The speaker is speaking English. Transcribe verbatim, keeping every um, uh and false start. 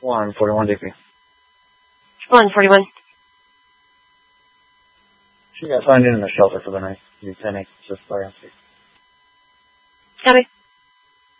one forty-one D P. one forty-one. She got signed in in the shelter for the night. You ten eight, just by Copy.